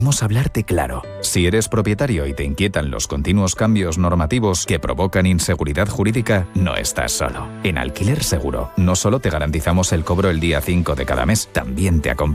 Vamos a hablarte claro. Si eres propietario y te inquietan los continuos cambios normativos que provocan inseguridad jurídica, no estás solo. En Alquiler Seguro, no solo te garantizamos el cobro el día 5 de cada mes, también te acompañamos